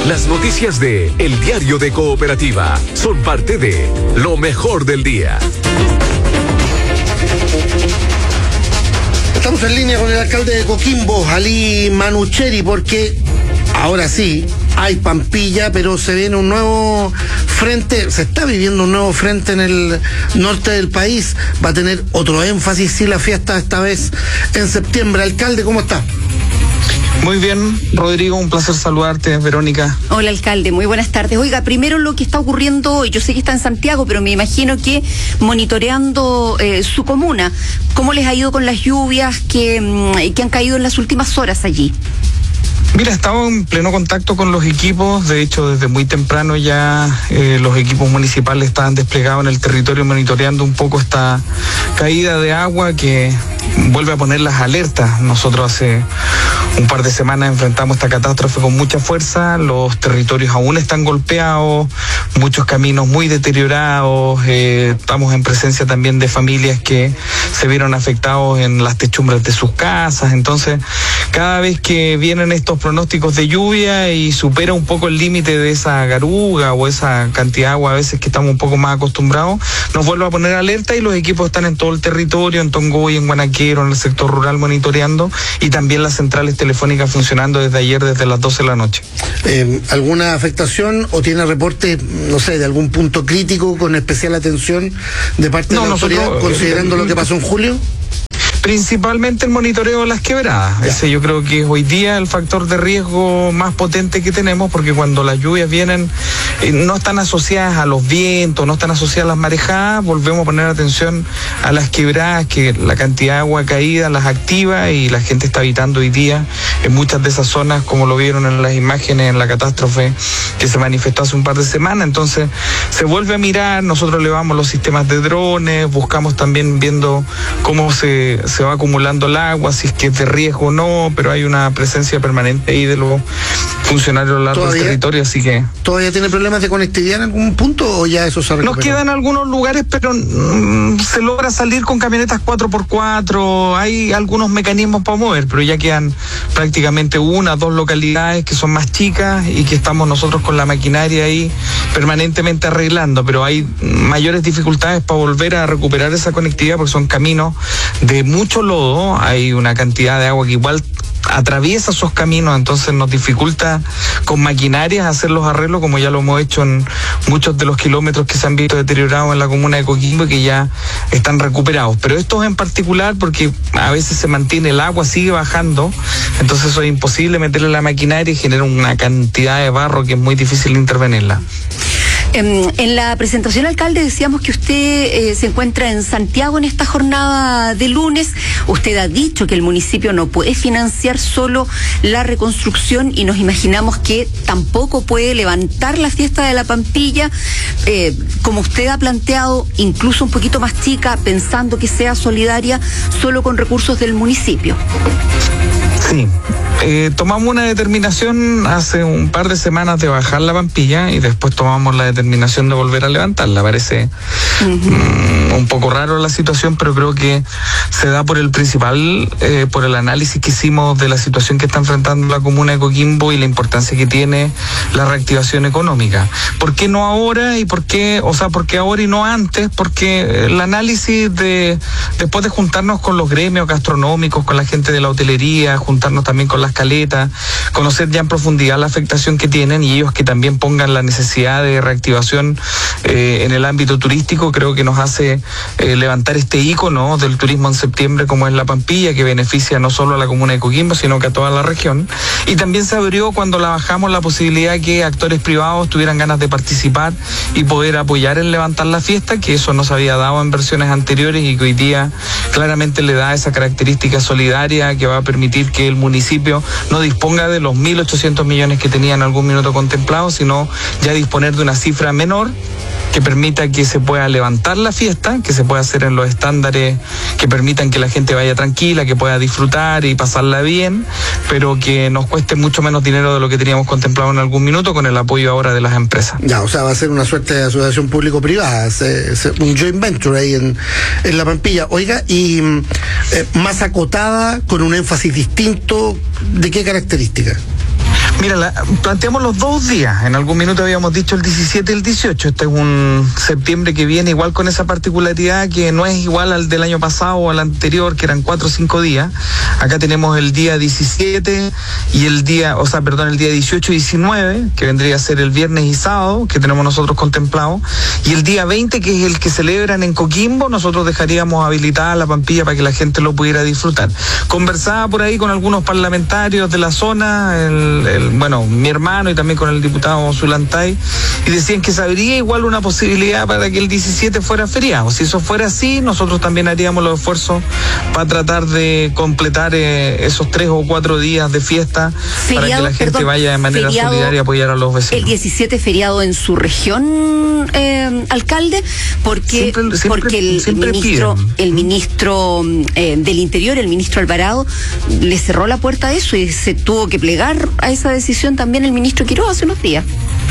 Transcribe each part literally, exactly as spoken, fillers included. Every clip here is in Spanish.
Las noticias de El Diario de Cooperativa son parte de lo mejor del día. Estamos en línea con el alcalde de Coquimbo, Ali Manucheri, porque ahora sí, hay Pampilla, pero se viene un nuevo frente, se está viviendo un nuevo frente en el norte del país. Va a tener otro énfasis, sí, la fiesta esta vez en septiembre. Alcalde, ¿cómo está? Muy bien, Rodrigo, un placer saludarte, Verónica. Hola, alcalde, muy buenas tardes. Oiga, primero lo que está ocurriendo hoy, yo sé que está en Santiago, pero me imagino que monitoreando eh, su comuna, ¿cómo les ha ido con las lluvias que, que han caído en las últimas horas allí? Mira, estaba en pleno contacto con los equipos, de hecho desde muy temprano ya eh, los equipos municipales estaban desplegados en el territorio monitoreando un poco esta caída de agua que vuelve a poner las alertas. Nosotros hace un par de semanas enfrentamos esta catástrofe con mucha fuerza, los territorios aún están golpeados, muchos caminos muy deteriorados, eh, estamos en presencia también de familias que se vieron afectados en las techumbres de sus casas. Entonces, cada vez que vienen estos pronósticos de lluvia y supera un poco el límite de esa garuga o esa cantidad de agua a veces que estamos un poco más acostumbrados, nos vuelve a poner alerta y los equipos están en todo el territorio, en Tongoy, en Guanaquero, en el sector rural monitoreando, y también las centrales telefónicas funcionando desde ayer, desde las doce de la noche. Eh, ¿Alguna afectación o tiene reporte, no sé, de algún punto crítico con especial atención de parte no, de la autoridad, nosotros, considerando eh, lo que pasó en julio? Principalmente el monitoreo de las quebradas. Ya. Ese yo creo que es hoy día el factor de riesgo más potente que tenemos, porque cuando las lluvias vienen, eh, no están asociadas a los vientos, no están asociadas a las marejadas, volvemos a poner atención a las quebradas, que la cantidad de agua caída las activa y la gente está habitando hoy día en muchas de esas zonas, como lo vieron en las imágenes, en la catástrofe que se manifestó hace un par de semanas. Entonces se vuelve a mirar, nosotros elevamos los sistemas de drones, buscamos también viendo cómo se se va acumulando el agua, si es que es de riesgo o no, pero hay una presencia permanente ahí de los funcionarios a lo largo del territorio, así que... ¿Todavía tiene problemas de conectividad en algún punto o ya eso se recuperó? Nos quedan algunos lugares, pero mmm, se logra salir con camionetas cuatro por cuatro, hay algunos mecanismos para mover, pero ya quedan prácticamente una, dos localidades que son más chicas y que estamos nosotros con la maquinaria ahí permanentemente arreglando, pero hay mayores dificultades para volver a recuperar esa conectividad porque son caminos de mucho lodo, hay una cantidad de agua que igual atraviesa esos caminos, entonces nos dificulta con maquinarias hacer los arreglos, como ya lo hemos hecho en muchos de los kilómetros que se han visto deteriorados en la comuna de Coquimbo y que ya están recuperados. Pero estos en particular, porque a veces se mantiene el agua, sigue bajando, entonces eso es imposible meterle la maquinaria y genera una cantidad de barro que es muy difícil intervenirla. En la presentación, alcalde, decíamos que usted eh, se encuentra en Santiago en esta jornada de lunes. Usted ha dicho que el municipio no puede financiar solo la reconstrucción y nos imaginamos que tampoco puede levantar la fiesta de la Pampilla, eh, como usted ha planteado, incluso un poquito más chica, pensando que sea solidaria solo con recursos del municipio. Sí, eh, tomamos una determinación hace un par de semanas de bajar la Pampilla y después tomamos la determinación de volver a levantarla. Parece uh-huh. um, un poco raro la situación, pero creo que se da por el principal, eh, por el análisis que hicimos de la situación que está enfrentando la comuna de Coquimbo y la importancia que tiene la reactivación económica. ¿Por qué no ahora y por qué, o sea, por qué ahora y no antes? Porque el análisis de, después de juntarnos con los gremios gastronómicos, con la gente de la hotelería, juntarnos también con las caletas, conocer ya en profundidad la afectación que tienen y ellos que también pongan la necesidad de reactivación eh, en el ámbito turístico, creo que nos hace eh, levantar este ícono del turismo en septiembre como es la Pampilla, que beneficia no solo a la comuna de Coquimbo, sino que a toda la región. Y también se abrió cuando la bajamos la posibilidad que actores privados tuvieran ganas de participar y poder apoyar en levantar la fiesta, que eso no se había dado en versiones anteriores y que hoy día claramente le da esa característica solidaria que va a permitir que el municipio no disponga de los mil ochocientos millones que tenía en algún minuto contemplado, sino ya disponer de una cifra menor que permita que se pueda levantar la fiesta, que se pueda hacer en los estándares que permitan que la gente vaya tranquila, que pueda disfrutar y pasarla bien, pero que nos cueste mucho menos dinero de lo que teníamos contemplado en algún minuto con el apoyo ahora de las empresas. Ya, o sea, va a ser una suerte de asociación público-privada, un joint venture ahí en, en la Pampilla. Oiga, y eh, más acotada, con un énfasis distinto, ¿de qué característica? Mira, la, planteamos los dos días. En algún minuto habíamos dicho el diecisiete y el dieciocho. Este es un septiembre que viene igual con esa particularidad que no es igual al del año pasado o al anterior, que eran cuatro o cinco días. Acá tenemos el día diecisiete y el día, o sea, perdón, el día dieciocho y diecinueve, que vendría a ser el viernes y sábado, que tenemos nosotros contemplado. Y el día veinte, que es el que celebran en Coquimbo, nosotros dejaríamos habilitada la Pampilla para que la gente lo pudiera disfrutar. Conversaba por ahí con algunos parlamentarios de la zona, el, el bueno, mi hermano y también con el diputado Zulantay, y decían que se habría igual una posibilidad para que el diecisiete fuera feriado. Si eso fuera así, nosotros también haríamos los esfuerzos para tratar de completar eh, esos tres o cuatro días de fiesta, feriado, para que la gente perdón, vaya de manera feriado, solidaria a apoyar a los vecinos. El diecisiete feriado en su región, eh, alcalde, porque, siempre, siempre, porque el, siempre ministro, piden. el ministro eh, del Interior, el ministro Alvarado, le cerró la puerta a eso y se tuvo que plegar a esa decisión también el ministro Quiroga hace unos días.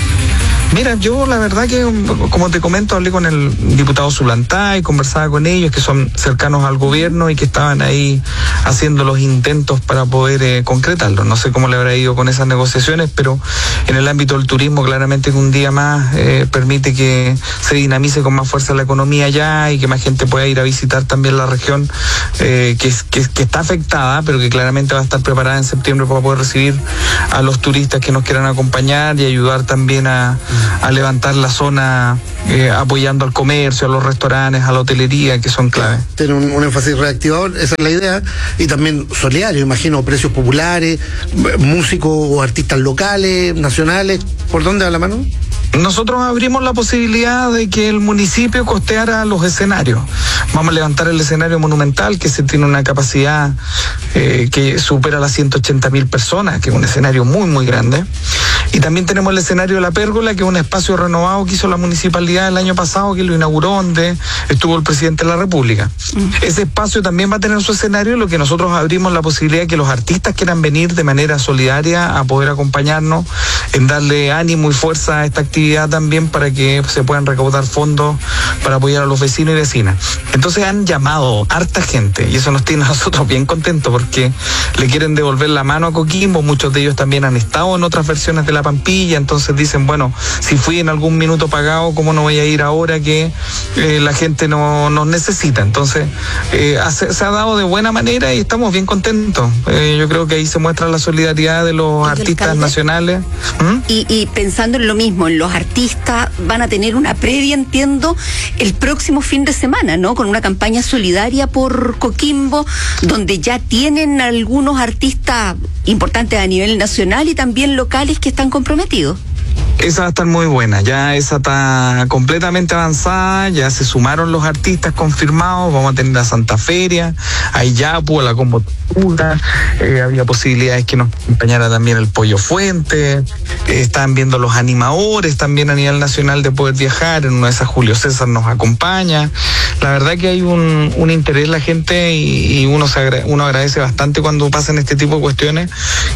Mira, yo la verdad que, como te comento, hablé con el diputado Zulantay, conversaba con ellos, que son cercanos al gobierno y que estaban ahí haciendo los intentos para poder eh, concretarlo. No sé cómo le habrá ido con esas negociaciones, pero en el ámbito del turismo claramente que un día más eh, permite que se dinamice con más fuerza la economía allá y que más gente pueda ir a visitar también la región eh, que, que, que está afectada, pero que claramente va a estar preparada en septiembre para poder recibir a los turistas que nos quieran acompañar y ayudar también a a levantar la zona eh, apoyando al comercio, a los restaurantes, a la hotelería, que son clave. Tiene un, un énfasis reactivador, esa es la idea, y también solidario, imagino, precios populares, músicos o artistas locales, nacionales. ¿Por dónde va la mano? Nosotros abrimos la posibilidad de que el municipio costeara los escenarios. Vamos a levantar el escenario monumental, que se tiene una capacidad eh, que supera las ciento ochenta mil personas, que es un escenario muy, muy grande. Y también tenemos el escenario de La Pérgola, que es un espacio renovado que hizo la municipalidad el año pasado, que lo inauguró, donde estuvo el presidente de la República. Mm. Ese espacio también va a tener su escenario, lo que nosotros abrimos la posibilidad de que los artistas quieran venir de manera solidaria a poder acompañarnos en darle ánimo y fuerza a esta actividad también, para que se puedan recaudar fondos para apoyar a los vecinos y vecinas. Entonces han llamado harta gente y eso nos tiene a nosotros bien contentos, porque le quieren devolver la mano a Coquimbo. Muchos de ellos también han estado en otras versiones de la Pampilla, entonces dicen, bueno, si fui en algún minuto pagado, ¿cómo no voy a ir ahora que eh, la gente no nos necesita? Entonces eh, hace, se ha dado de buena manera y estamos bien contentos. Eh, yo creo que ahí se muestra la solidaridad de los artistas alcalde? nacionales. ¿Mm? Y, y pensando en lo mismo, en los artistas van a tener una previa, entiendo, el próximo fin de semana, ¿no? Con una campaña solidaria por Coquimbo, donde ya tienen algunos artistas importantes a nivel nacional y también locales que están comprometidos. Esa va a estar muy buena, ya esa está completamente avanzada, ya se sumaron los artistas confirmados, vamos a tener la Santa Feria, a Iyapu, a la Combotura, eh, había posibilidades que nos acompañara también el Pollo Fuente, eh, están viendo los animadores también a nivel nacional de poder viajar, en una de esas Julio César nos acompaña. La verdad que hay un, un interés la gente y, y uno, se agra- uno agradece bastante cuando pasan este tipo de cuestiones,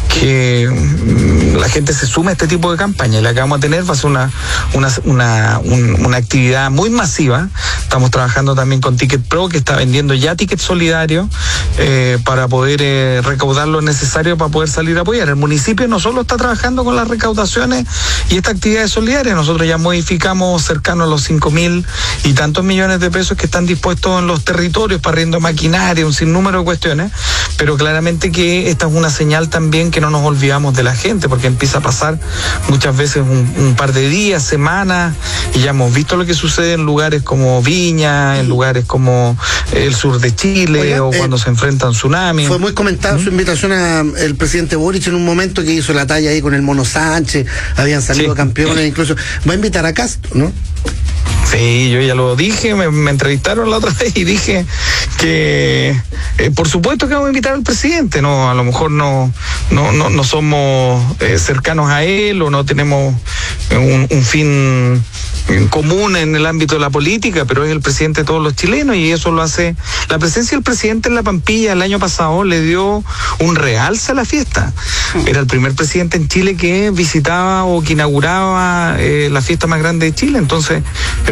que mm, la gente se suma a este tipo de campaña. Y la que vamos a tener va a ser una, una, una, un, una actividad muy masiva. Estamos trabajando también con Ticket Pro, que está vendiendo ya tickets solidarios eh, para poder eh, recaudar lo necesario para poder salir a apoyar. El municipio no solo está trabajando con las recaudaciones y esta actividad es solidaria, nosotros ya modificamos cercano a los cinco mil y tantos millones de pesos que están dispuestos en los territorios para arriendo maquinaria, un sinnúmero de cuestiones, pero claramente que esta es una señal también que no nos olvidamos de la gente, porque empieza a pasar muchas veces un, un par de días, semanas, y ya hemos visto lo que sucede en lugares como Viña, en lugares como el sur de Chile, Oiga, o cuando eh, se enfrentan tsunamis. Fue muy comentada ¿Mm? su invitación al presidente Boric en un momento que hizo la talla ahí con el Mono Sánchez, habían salido sí. campeones, incluso va a invitar a Castro, ¿no? Sí, yo ya lo dije, me, me entrevistaron la otra vez y dije que eh, por supuesto que vamos a invitar al presidente, no, a lo mejor no, no, no, no somos eh, cercanos a él o no tenemos un, un fin en común en el ámbito de la política, pero es el presidente de todos los chilenos y eso lo hace. La presencia del presidente en la Pampilla el año pasado le dio un realce a la fiesta. Era el primer presidente en Chile que visitaba o que inauguraba eh, la fiesta más grande de Chile, entonces el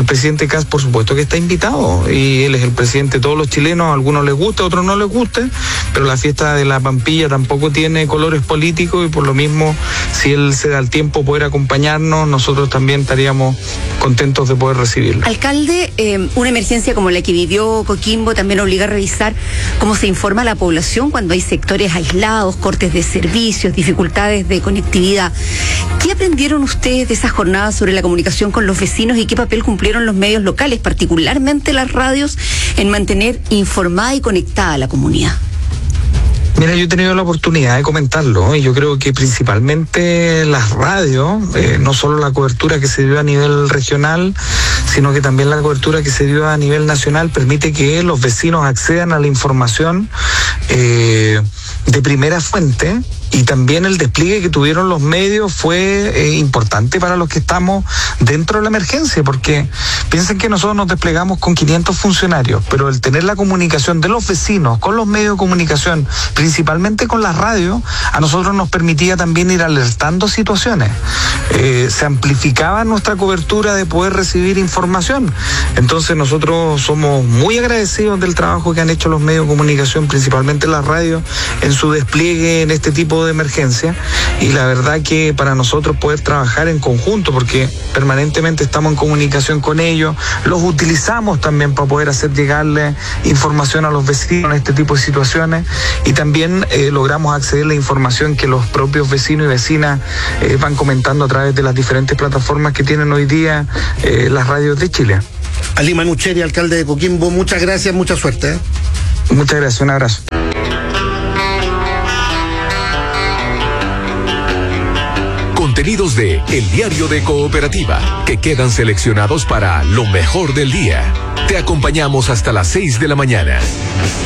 presidente Kast, por supuesto que está invitado, y él es el presidente de todos los chilenos, a algunos les guste, a otros no les guste, pero la fiesta de la Pampilla tampoco tiene colores políticos, y por lo mismo, si él se da el tiempo poder acompañarnos, nosotros también estaríamos contentos de poder recibirlo. Alcalde, eh, una emergencia como la que vivió Coquimbo también obliga a revisar cómo se informa a la población cuando hay sectores aislados, cortes de servicios, dificultades de conectividad. ¿Qué aprendieron ustedes de esas jornadas sobre la comunicación con los vecinos y qué papel cumplieron los medios locales, particularmente las radios, en mantener informada y conectada a la comunidad? Mira, yo he tenido la oportunidad de comentarlo, y yo creo que principalmente las radios, eh, no solo la cobertura que se dio a nivel regional, sino que también la cobertura que se dio a nivel nacional permite que los vecinos accedan a la información eh, de primera fuente. Y también el despliegue que tuvieron los medios fue eh, importante para los que estamos dentro de la emergencia, porque piensen que nosotros nos desplegamos con quinientos funcionarios, pero el tener la comunicación de los vecinos con los medios de comunicación, principalmente con las radios, a nosotros nos permitía también ir alertando situaciones. Eh, se amplificaba nuestra cobertura de poder recibir información. Entonces nosotros somos muy agradecidos del trabajo que han hecho los medios de comunicación, principalmente las radios, en su despliegue en este tipo de emergencia, y la verdad que para nosotros poder trabajar en conjunto, porque permanentemente estamos en comunicación con ellos, los utilizamos también para poder hacer llegarle información a los vecinos en este tipo de situaciones, y también eh, logramos acceder a la información que los propios vecinos y vecinas eh, van comentando a través de las diferentes plataformas que tienen hoy día eh, las radios de Chile. Ali Manucheri, alcalde de Coquimbo, muchas gracias, mucha suerte. ¿eh? Muchas gracias, un abrazo. Contenidos de El Diario de Cooperativa, que quedan seleccionados para lo mejor del día. Te acompañamos hasta las seis de la mañana.